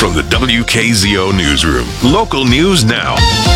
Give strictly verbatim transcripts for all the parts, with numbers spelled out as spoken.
From the W K Z O Newsroom, local news now.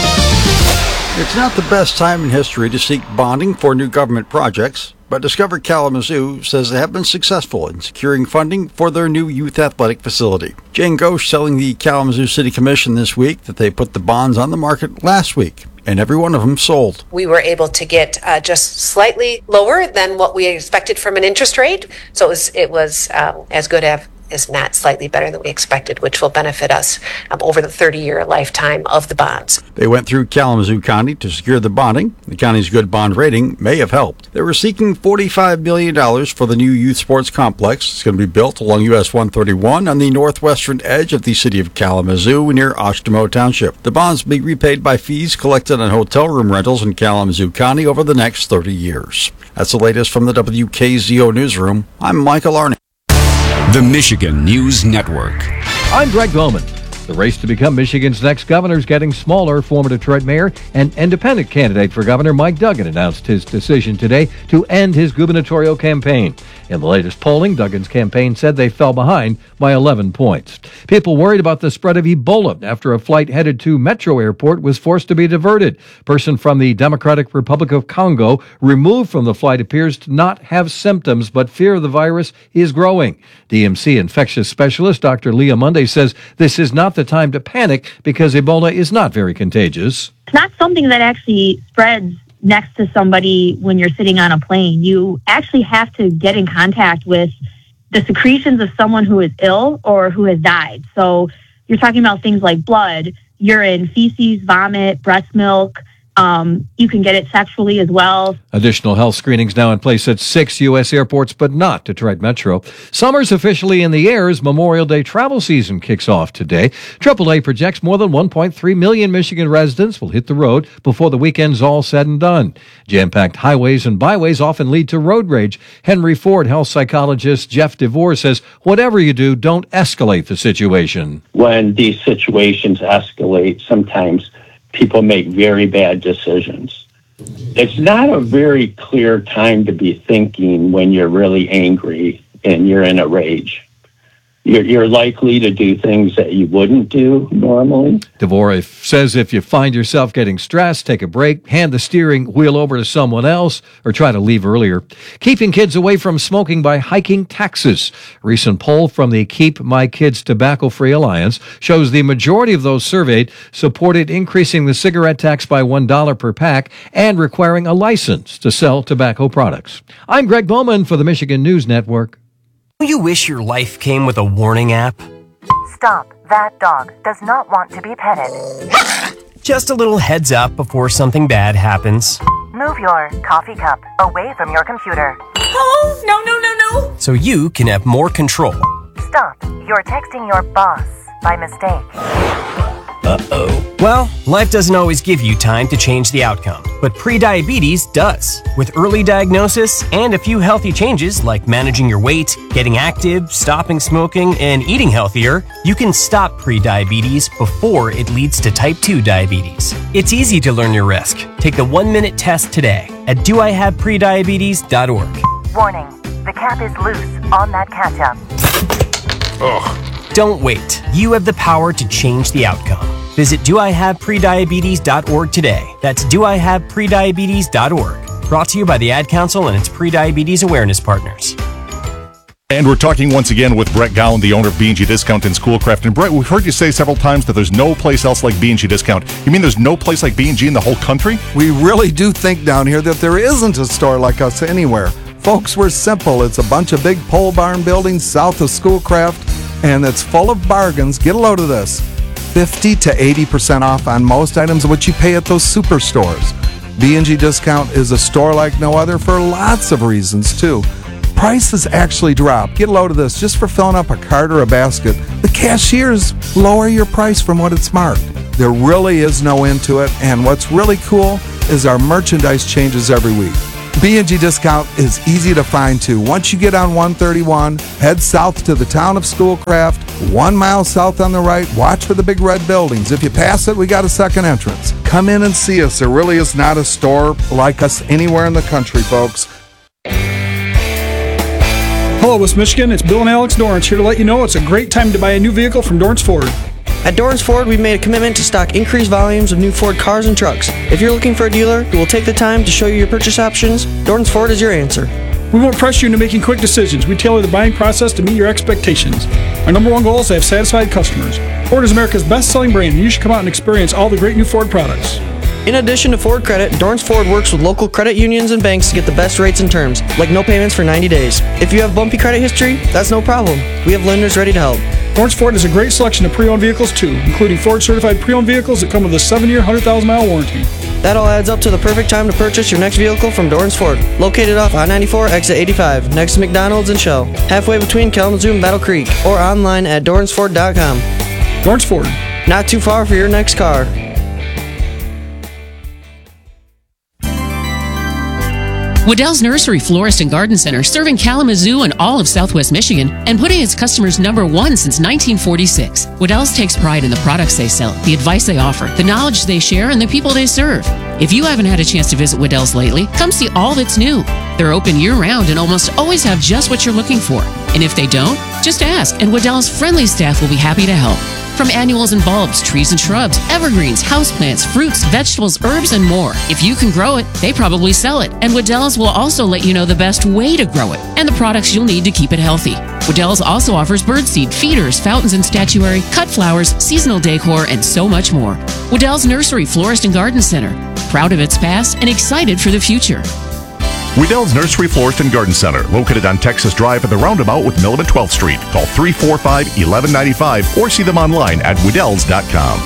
It's not the best time in history to seek bonding for new government projects, but Discover Kalamazoo says they have been successful in securing funding for their new youth athletic facility. Jane Ghosh telling the Kalamazoo City Commission this week that they put the bonds on the market last week, and every one of them sold. We were able to get uh, just slightly lower than what we expected from an interest rate, so it was, it was uh, as good as is not slightly better than we expected, which will benefit us um, over the thirty-year lifetime of the bonds. They went through Kalamazoo County to secure the bonding. The county's good bond rating may have helped. They were seeking forty-five million dollars for the new youth sports complex. It's going to be built along U S one thirty-one on the northwestern edge of the city of Kalamazoo near Oshtemo Township. The bonds will be repaid by fees collected on hotel room rentals in Kalamazoo County over the next thirty years. That's the latest from the W K Z O Newsroom. I'm Michael Arney. The Michigan News Network. I'm Greg Bowman. The race to become Michigan's next governor is getting smaller. Former Detroit mayor and independent candidate for governor Mike Duggan announced his decision today to end his gubernatorial campaign. In the latest polling, Duggan's campaign said they fell behind by eleven points. People worried about the spread of Ebola after a flight headed to Metro Airport was forced to be diverted. Person from the Democratic Republic of Congo removed from the flight appears to not have symptoms, but fear of the virus is growing. D M C infectious specialist Doctor Leah Monday says this is not the time to panic because Ebola is not very contagious. It's not something that actually spreads next to somebody when you're sitting on a plane. You actually have to get in contact with the secretions of someone who is ill or who has died. So you're talking about things like blood, urine, feces, vomit, breast milk. Um, you can get it sexually as well. Additional health screenings now in place at six U S airports, but not Detroit Metro. Summer's officially in the air as Memorial Day travel season kicks off today. triple A projects more than one point three million Michigan residents will hit the road before the weekend's all said and done. Jam-packed highways and byways often lead to road rage. Henry Ford health psychologist Jeff DeVore says, whatever you do, don't escalate the situation. When these situations escalate, sometimes people make very bad decisions. It's not a very clear time to be thinking when you're really angry and you're in a rage. You're, you're likely to do things that you wouldn't do normally. DeVore says if you find yourself getting stressed, take a break, hand the steering wheel over to someone else, or try to leave earlier. Keeping kids away from smoking by hiking taxes. A recent poll from the Keep My Kids Tobacco Free Alliance shows the majority of those surveyed supported increasing the cigarette tax by one dollar per pack and requiring a license to sell tobacco products. I'm Greg Bowman for the Michigan News Network. Do you wish your life came with a warning app? Stop. That dog does not want to be petted. Just a little heads up before something bad happens. Move your coffee cup away from your computer. Oh, no, no, no, no. So you can have more control. Stop. You're texting your boss by mistake. Uh-oh. Well, life doesn't always give you time to change the outcome, but prediabetes does. With early diagnosis and a few healthy changes like managing your weight, getting active, stopping smoking, and eating healthier, you can stop prediabetes before it leads to type two diabetes. It's easy to learn your risk. Take the one-minute test today at do I have prediabetes dot org. Warning, the cap is loose on that ketchup. Ugh. Don't wait. You have the power to change the outcome. Visit do I have prediabetes dot org today. That's do I have prediabetes dot org. Brought to you by the Ad Council and its prediabetes awareness partners. And we're talking once again with Brett Gowan, the owner of B and G Discount in Schoolcraft. And Brett, we've heard you say several times that there's no place else like B and G Discount. You mean there's no place like B and G in the whole country? We really do think down here that there isn't a store like us anywhere. Folks, we're simple. It's a bunch of big pole barn buildings south of Schoolcraft, and it's full of bargains. Get a load of this. fifty to eighty percent off on most items of what you pay at those superstores. B and G Discount is a store like no other for lots of reasons, too. Prices actually drop. Get a load of this just for filling up a cart or a basket. The cashiers lower your price from what it's marked. There really is no end to it, and what's really cool is our merchandise changes every week. B and G Discount is easy to find, too. Once you get on one thirty-one, head south to the town of Schoolcraft, one mile south on the right, watch for the big red buildings. If you pass it, we got a second entrance. Come in and see us. There really is not a store like us anywhere in the country, folks. Hello, West Michigan. It's Bill and Alex Dorrance here to let you know it's a great time to buy a new vehicle from Dorrance Ford. At Dorrance Ford, we've made a commitment to stock increased volumes of new Ford cars and trucks. If you're looking for a dealer who will take the time to show you your purchase options, Dorrance Ford is your answer. We won't press you into making quick decisions. We tailor the buying process to meet your expectations. Our number one goal is to have satisfied customers. Ford is America's best-selling brand, and you should come out and experience all the great new Ford products. In addition to Ford Credit, Dorrance Ford works with local credit unions and banks to get the best rates and terms, like no payments for ninety days. If you have bumpy credit history, that's no problem. We have lenders ready to help. Dorrance Ford has a great selection of pre-owned vehicles, too, including Ford-certified pre-owned vehicles that come with a seven-year, one hundred thousand mile warranty. That all adds up to the perfect time to purchase your next vehicle from Dorrance Ford, located off I ninety-four, exit eighty-five, next to McDonald's and Shell, halfway between Kalamazoo and Battle Creek, or online at dorrance ford dot com. Dorrance Ford. Not too far for your next car. Waddell's Nursery, Florist, and Garden Center, serving Kalamazoo and all of Southwest Michigan, and putting its customers number one since nineteen forty-six. Waddell's takes pride in the products they sell, the advice they offer, the knowledge they share, and the people they serve. If you haven't had a chance to visit Waddell's lately, come see all that's new. They're open year-round and almost always have just what you're looking for. And if they don't, just ask, and Waddell's friendly staff will be happy to help. From annuals and bulbs, trees and shrubs, evergreens, houseplants, fruits, vegetables, herbs, and more. If you can grow it, they probably sell it. And Waddell's will also let you know the best way to grow it and the products you'll need to keep it healthy. Waddell's also offers birdseed, feeders, fountains and statuary, cut flowers, seasonal decor, and so much more. Waddell's Nursery, Florist, and Garden Center. Proud of its past and excited for the future. Waddell's Nursery, Florist, and Garden Center, located on Texas Drive at the roundabout with Milam at twelfth Street. Call three four five, one one nine five or see them online at weddells dot com.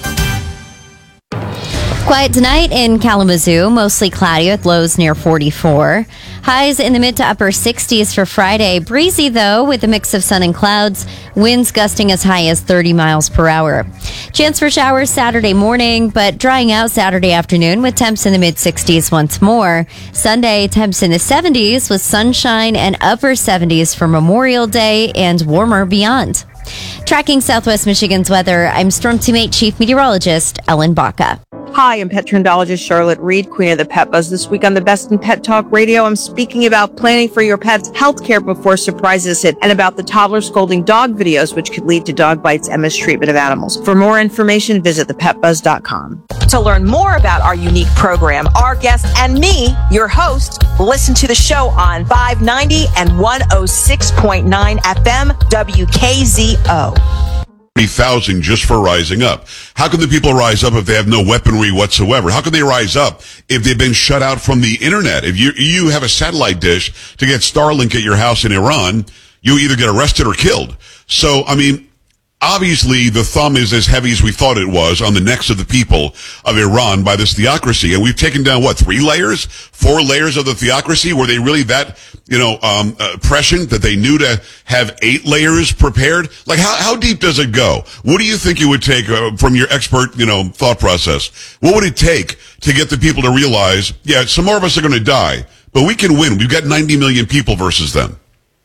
Quiet tonight in Kalamazoo, mostly cloudy with lows near forty-four. Highs in the mid to upper sixties for Friday. Breezy, though, with a mix of sun and clouds. Winds gusting as high as thirty miles per hour. Chance for showers Saturday morning, but drying out Saturday afternoon with temps in the mid sixties once more. Sunday, temps in the seventies with sunshine and upper seventies for Memorial Day and warmer beyond. Tracking Southwest Michigan's weather, I'm Storm Teammate Chief Meteorologist Ellen Baca. Hi, I'm pet trendologist Charlotte Reed, Queen of the Pet Buzz. This week on the Best in Pet Talk Radio, I'm speaking about planning for your pet's health care before surprises hit, and about the toddler scolding dog videos, which could lead to dog bites and mistreatment of animals. For more information, visit the pet buzz dot com. To learn more about our unique program, our guest, and me, your host, listen to the show on five ninety and one oh six point nine F M W K Z O. thousand just for rising up. How can the people rise up if they have no weaponry whatsoever? How can they rise up if they've been shut out from the internet? If you you have a satellite dish to get Starlink at your house in Iran, you either get arrested or killed. So, I mean, obviously the thumb is as heavy as we thought it was on the necks of the people of Iran by this theocracy. And we've taken down, what, three layers? Four layers of the theocracy? Were they really that, you know, um, uh, prescient that they knew to have eight layers prepared? Like, how, how deep does it go? What do you think it would take uh, from your expert, you know, thought process? What would it take to get the people to realize, yeah, some more of us are going to die, but we can win. We've got ninety million people versus them.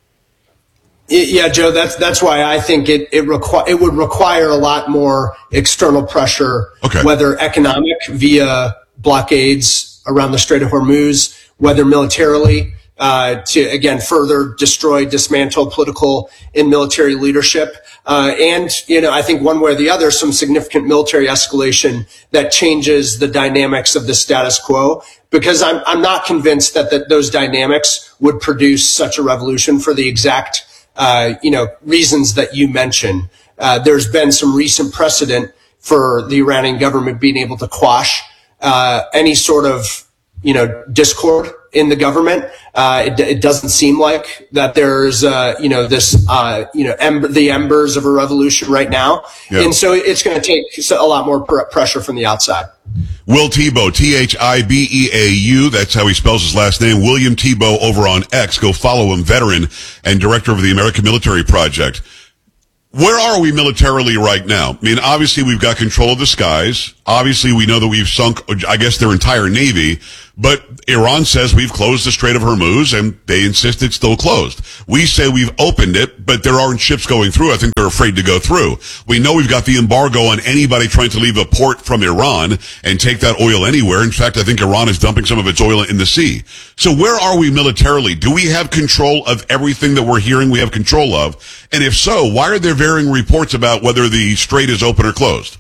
Yeah, Joe, that's that's why I think it it, requ- it would require a lot more external pressure, okay. Whether economic via blockades around the Strait of Hormuz, whether militarily uh, to, again, further destroy, dismantle political and military leadership. Uh, and, you know, I think one way or the other, some significant military escalation that changes the dynamics of the status quo. Because I'm I'm not convinced that, that those dynamics would produce such a revolution for the exact Uh, you know, reasons that you mentioned. Uh, there's been some recent precedent for the Iranian government being able to quash uh, any sort of, you know, discord in the government. Uh, it, it doesn't seem like that there's, uh, you know, this, uh, you know, ember, the embers of a revolution right now. Yeah. And so it's going to take a lot more pr- pressure from the outside. Will Thibault, T H I B E A U, that's how he spells his last name, William Thibault over on X. Go follow him, veteran and director of the American Military Project. Where are we militarily right now? I mean, obviously we've got control of the skies. Obviously we know that we've sunk, I guess, their entire Navy. But Iran says we've closed the Strait of Hormuz, and they insist it's still closed. We say we've opened it, but there aren't ships going through. I think they're afraid to go through. We know we've got the embargo on anybody trying to leave a port from Iran and take that oil anywhere. In fact, I think Iran is dumping some of its oil in the sea. So where are we militarily? Do we have control of everything that we're hearing we have control of? And if so, why are there varying reports about whether the strait is open or closed?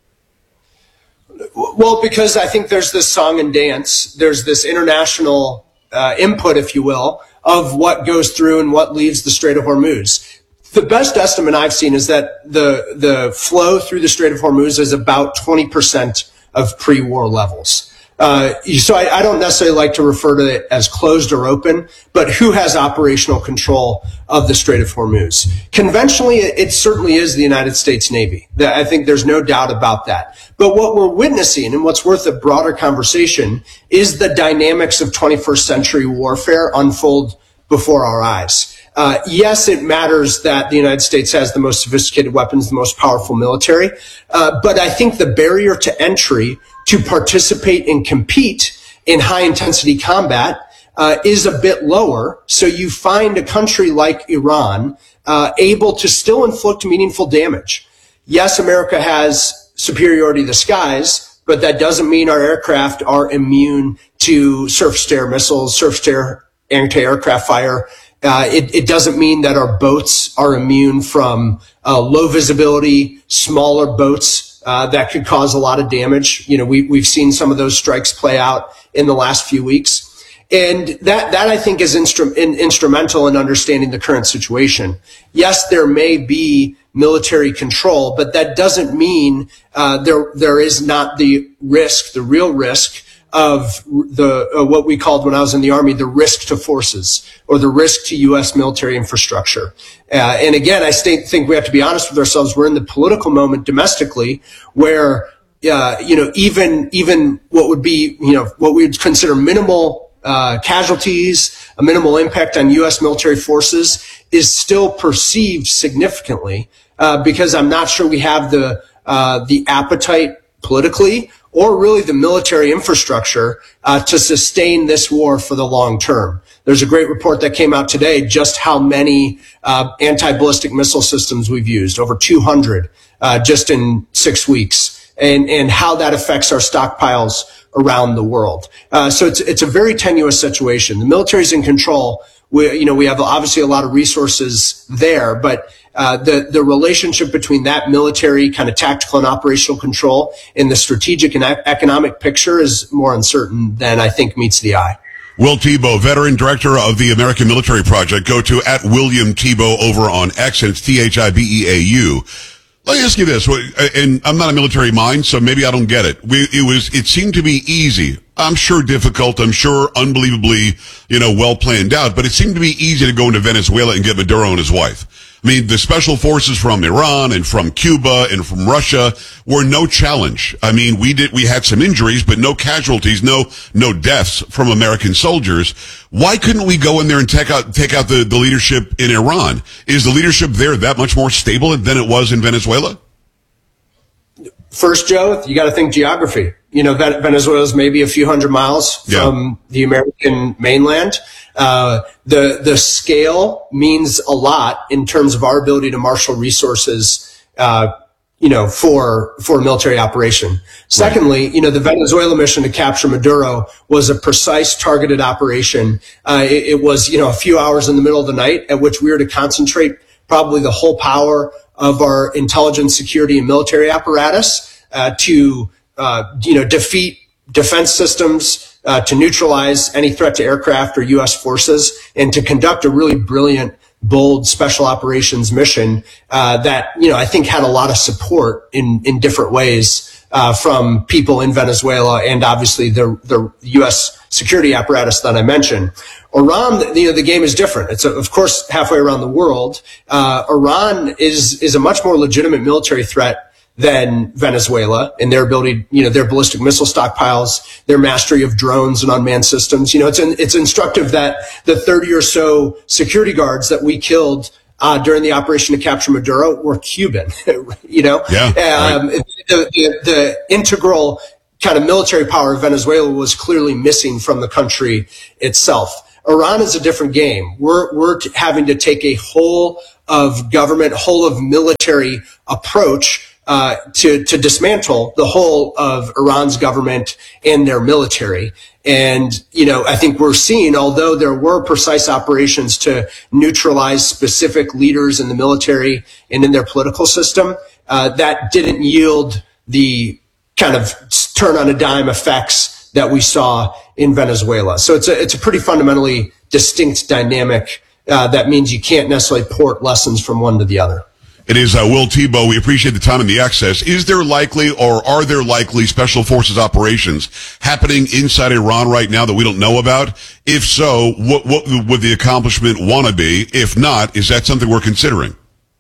Well, because I think there's this song and dance. There's this international uh, input, if you will, of what goes through and what leaves the Strait of Hormuz. The best estimate I've seen is that the the flow through the Strait of Hormuz is about twenty percent of pre-war levels. Uh, so I, I don't necessarily like to refer to it as closed or open, but who has operational control of the Strait of Hormuz? Conventionally, it, it certainly is the United States Navy. I think there's no doubt about that. But what we're witnessing, and what's worth a broader conversation, is the dynamics of twenty-first century warfare unfold before our eyes. Uh, yes, it matters that the United States has the most sophisticated weapons, the most powerful military, uh, but I think the barrier to entry to participate and compete in high-intensity combat uh, is a bit lower. So you find a country like Iran uh, able to still inflict meaningful damage. Yes, America has superiority to the skies, but that doesn't mean our aircraft are immune to surface-to-air missiles, surface-to-air anti-aircraft fire. Uh, it, it doesn't mean that our boats are immune from uh, low visibility, smaller boats uh, that could cause a lot of damage. You know, we, we've seen some of those strikes play out in the last few weeks. And that, that I think is instru- in, instrumental in understanding the current situation. Yes, there may be military control, but that doesn't mean uh, there there is not the risk, the real risk of the uh, what we called when I was in the Army, the risk to forces or the risk to U S military infrastructure. Uh, and again, I stay, think we have to be honest with ourselves. We're in the political moment domestically where, uh, you know, even even what would be, you know, what we would consider minimal uh, casualties, a minimal impact on U S military forces is still perceived significantly uh, because I'm not sure we have the uh, the appetite politically or really the military infrastructure uh, to sustain this war for the long term. There's a great report that came out today just how many uh, anti-ballistic missile systems we've used, over two hundred uh, just in six weeks, and, and how that affects our stockpiles around the world. Uh, so it's it's a very tenuous situation. The military's in control. We, you know, we have obviously a lot of resources there, but uh, the the relationship between that military kind of tactical and operational control and the strategic and e- economic picture is more uncertain than I think meets the eye. Will Tebow, veteran director of the American Military Project. Go to at William Tebow over on X, and it's T H I B E A U. Let me ask you this, and I'm not a military mind, so maybe I don't get it. We, it was, it seemed to be easy. I'm sure difficult. I'm sure unbelievably, you know, well planned out, but it seemed to be easy to go into Venezuela and get Maduro and his wife. I mean, the special forces from Iran and from Cuba and from Russia were no challenge. I mean, we did, we had some injuries, but no casualties, no, no deaths from American soldiers. Why couldn't we go in there and take out, take out the, the leadership in Iran? Is the leadership there that much more stable than it was in Venezuela? First, Joe, you got to think geography. You know, Venezuela is maybe a few hundred miles yeah. from the American mainland. Uh, the, the scale means a lot in terms of our ability to marshal resources, uh, you know, for, for a military operation. Secondly, you know, the Venezuela mission to capture Maduro was a precise targeted operation. Uh, it, it was, you know, a few hours in the middle of the night at which we were to concentrate probably the whole power of our intelligence, security, and military apparatus, uh, to, uh, you know, defeat defense systems, uh, to neutralize any threat to aircraft or U S forces, and to conduct a really brilliant, bold special operations mission, uh, that, you know, I think had a lot of support in, in different ways, uh, from people in Venezuela and obviously the, the U S security apparatus that I mentioned. Iran, you know, the game is different. It's, of course, halfway around the world. Uh, Iran is, is a much more legitimate military threat than Venezuela in their ability, you know, their ballistic missile stockpiles, their mastery of drones and unmanned systems. You know, it's, in, it's instructive that the thirty or so security guards that we killed Uh, during the operation to capture Maduro were Cuban, you know, yeah, um, right. the, the, the integral kind of military power of Venezuela was clearly missing from the country itself. Iran is a different game. We're, we're t- having to take a whole of government, whole of military approach uh, to, to dismantle the whole of Iran's government and their military. And, you know, I think we're seeing, although there were precise operations to neutralize specific leaders in the military and in their political system, uh, that didn't yield the kind of turn on a dime effects that we saw in Venezuela. So it's a, it's a pretty fundamentally distinct dynamic uh, that means you can't necessarily port lessons from one to the other. It is uh, Will Tebow. We appreciate the time and the access. Is there likely, or are there likely, special forces operations happening inside Iran right now that we don't know about? If so, what, what would the accomplishment want to be? If not, is that something we're considering?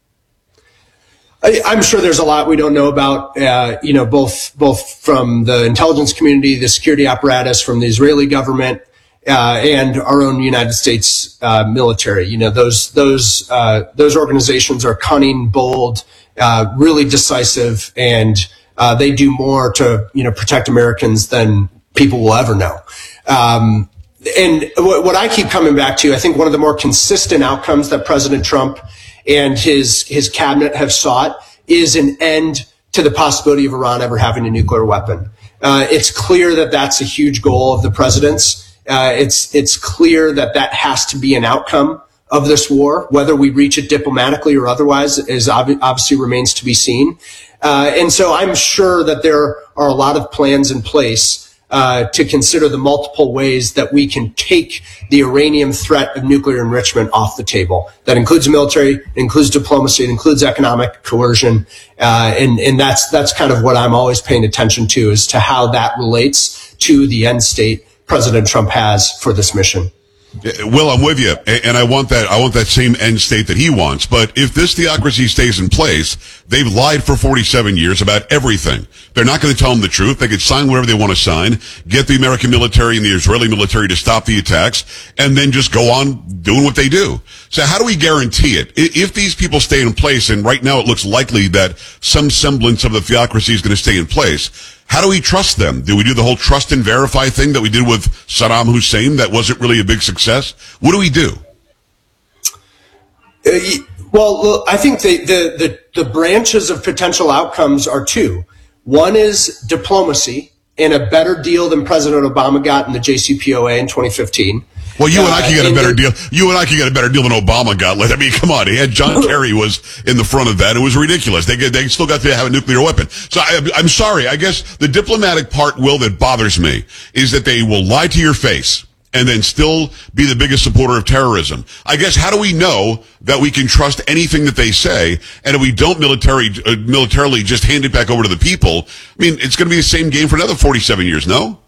I, I'm sure there's a lot we don't know about, uh, you know, both both from the intelligence community, the security apparatus, from the Israeli government, uh, and our own United States uh, military. You know, those those uh, those organizations are cunning, bold, uh, really decisive, and uh, they do more to, you know, protect Americans than people will ever know. Um, and what, what I keep coming back to, I think one of the more consistent outcomes that President Trump and his his cabinet have sought is an end to the possibility of Iran ever having a nuclear weapon. Uh, it's clear that that's a huge goal of the president's. Uh, it's it's clear that that has to be an outcome of this war. Whether we reach it diplomatically or otherwise is ob- obviously remains to be seen. Uh, and so I'm sure that there are a lot of plans in place Uh, to consider the multiple ways that we can take the Iranian threat of nuclear enrichment off the table. That includes military, it includes diplomacy, it includes economic coercion, uh, and and that's that's kind of what I'm always paying attention to, as to how that relates to the end state President Trump has for this mission. Will, I'm with you, and I want that. I want that same end state that he wants. But if this theocracy stays in place, they've lied for forty-seven years about everything. They're not going to tell them the truth. They could sign whatever they want to sign, get the American military and the Israeli military to stop the attacks, and then just go on doing what they do. So how do we guarantee it? If these people stay in place, and right now it looks likely that some semblance of the theocracy is going to stay in place, how do we trust them? Do we do the whole trust and verify thing that we did with Saddam Hussein that wasn't really a big success? What do we do? Uh, well, I think the, the, the, the branches of potential outcomes are two. One is diplomacy and a better deal than President Obama got in the J C P O A in twenty fifteen. Well, you and I Uh, can get a and better the- deal. You and I can get a better deal than Obama got. I mean, come on. He had John Kerry was in the front of that. It was ridiculous. They get, they still got to have a nuclear weapon. So I, I'm sorry. I guess the diplomatic part, Will, that bothers me is that they will lie to your face and then still be the biggest supporter of terrorism. I guess how do we know that we can trust anything that they say, and if we don't military uh, militarily just hand it back over to the people? I mean, it's going to be the same game for another forty-seven years. No.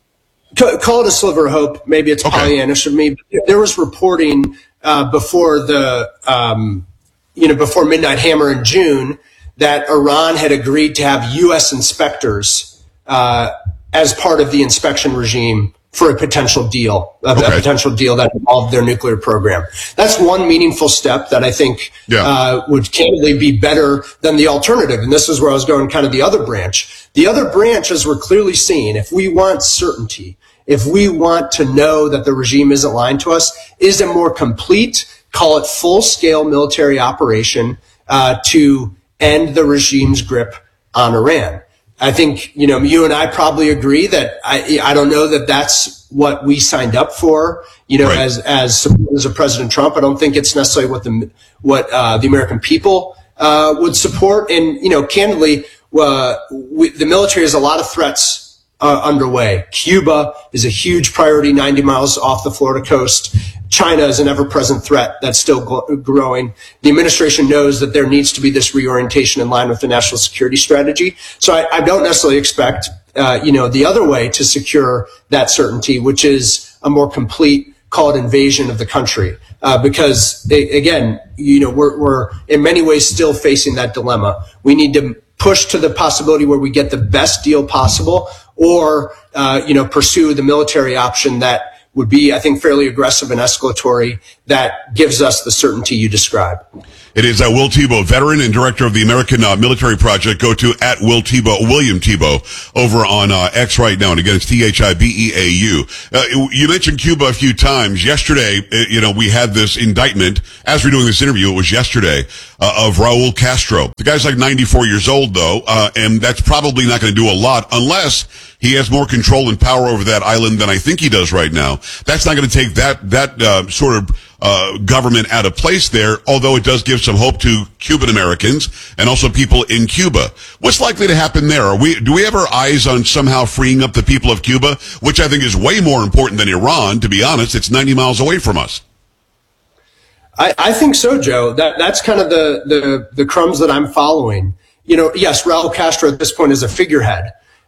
Call it a sliver of hope. Maybe it's okay. Pollyannish of me. There was reporting uh, before the, um, you know, before Midnight Hammer in June that Iran had agreed to have U S inspectors uh, as part of the inspection regime for a potential deal, a, okay. a potential deal that involved their nuclear program. That's one meaningful step that I think yeah. uh, would candidly be better than the alternative. And this is where I was going, kind of the other branch. The other branch, as we're clearly seeing, if we want certainty, if we want to know that the regime isn't lying to us, is a more complete, call it full-scale military operation uh, to end the regime's grip on Iran. I think, you know, you and I probably agree that I, I don't know that that's what we signed up for, you know, right. as, as supporters of President Trump. I don't think it's necessarily what the, what, uh, the American people, uh, would support. And, you know, candidly, uh, we, the military has a lot of threats, uh, underway. Cuba is a huge priority, ninety miles off the Florida coast. China is an ever-present threat that's still growing. The administration knows that there needs to be this reorientation in line with the national security strategy. So I, I don't necessarily expect, uh, you know, the other way to secure that certainty, which is a more complete, call it invasion of the country. Uh, because again, you know, we're, we're in many ways still facing that dilemma. We need to push to the possibility where we get the best deal possible, or, uh, you know, pursue the military option that would be, I think, fairly aggressive and escalatory that gives us the certainty you describe. It is uh, Will Tebow, veteran and director of the American uh, Military Project. Go to at Will Tebow, William Tebow, over on uh, X right now. And again, it's T H I B E A U. Uh, you mentioned Cuba a few times. Yesterday, uh, you know, we had this indictment. As we're doing this interview, it was yesterday, uh, of Raul Castro. The guy's like ninety-four years old, though, uh, and that's probably not going to do a lot unless he has more control and power over that island than I think he does right now. That's not going to take that that uh, sort of uh government out of place there, although it does give some hope to Cuban Americans and also people in Cuba. What's likely to happen there? Are we do we have our eyes on somehow freeing up the people of Cuba, which I think is way more important than Iran, to be honest? It's ninety miles away from us. I, I think so, Joe. That that's kind of the, the the crumbs that I'm following. You know, yes, Raul Castro at this point is a figurehead.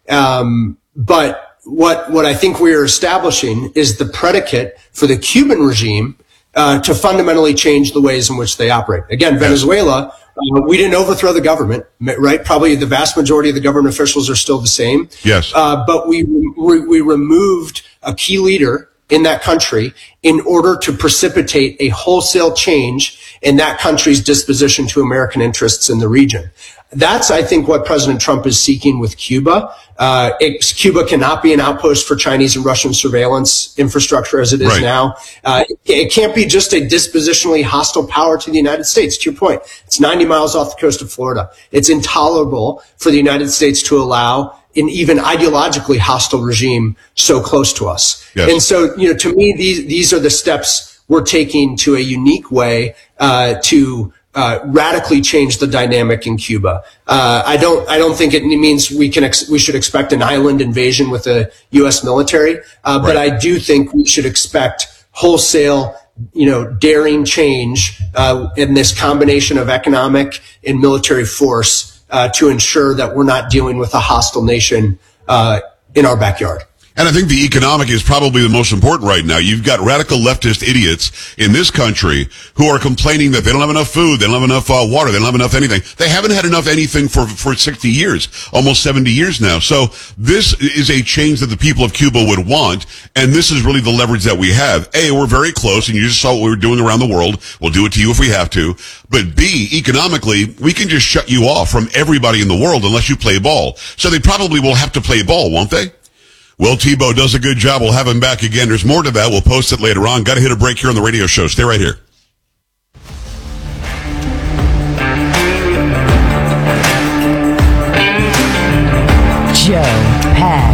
Um, but what what I think we are establishing is the predicate for the Cuban regime Uh, to fundamentally change the ways in which they operate. Again, Venezuela, uh, we didn't overthrow the government, right? Probably the vast majority of the government officials are still the same. Yes. Uh, but we, we, we removed a key leader in that country in order to precipitate a wholesale change in that country's disposition to American interests in the region. That's, I think, what President Trump is seeking with Cuba. Uh, it, Cuba cannot be an outpost for Chinese and Russian surveillance infrastructure as it is right. now. Uh, it, it can't be just a dispositionally hostile power to the United States. To your point, it's ninety miles off the coast of Florida. It's intolerable for the United States to allow an even ideologically hostile regime so close to us. Yes. And so, you know, to me, these these are the steps we're taking to a unique way uh, to Uh, radically change the dynamic in Cuba. Uh, I don't, I don't think it means we can, ex- we should expect an island invasion with the U S military. Uh, but right. I do think we should expect wholesale, you know, daring change, uh, in this combination of economic and military force, uh, to ensure that we're not dealing with a hostile nation, uh, in our backyard. And I think the economic is probably the most important right now. You've got radical leftist idiots in this country who are complaining that they don't have enough food, they don't have enough uh, water, they don't have enough anything. They haven't had enough anything for, for sixty years, almost seventy years now. So this is a change that the people of Cuba would want, and this is really the leverage that we have. A, we're very close, and you just saw what we were doing around the world. We'll do it to you if we have to. But B, economically, we can just shut you off from everybody in the world unless you play ball. So they probably will have to play ball, won't they? Will Tebow does a good job. We'll have him back again. There's more to that. We'll post it later on. Got to hit a break here on the radio show. Stay right here.